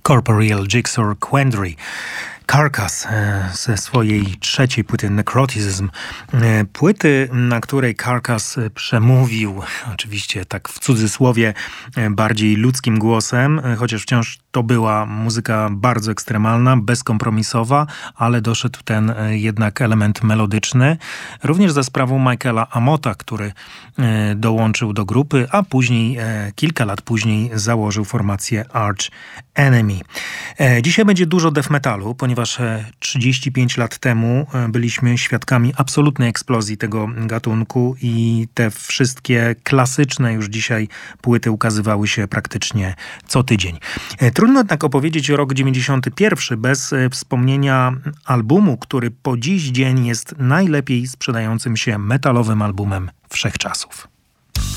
Corporeal Jigsaw Quandary. Carcass ze swojej trzeciej płyty Necroticism. Płyty, na której Carcass przemówił, oczywiście tak w cudzysłowie, bardziej ludzkim głosem, chociaż wciąż to była muzyka bardzo ekstremalna, bezkompromisowa, ale doszedł ten jednak element melodyczny. Również za sprawą Michaela Amotta, który dołączył do grupy, a później, kilka lat później założył formację Arch Enemy. Dzisiaj będzie dużo death metalu, ponieważ 35 lat temu byliśmy świadkami absolutnej eksplozji tego gatunku i te wszystkie klasyczne już dzisiaj płyty ukazywały się praktycznie co tydzień. Trudno jednak opowiedzieć o rok 91 bez wspomnienia albumu, który po dziś dzień jest najlepiej sprzedającym się metalowym albumem wszechczasów.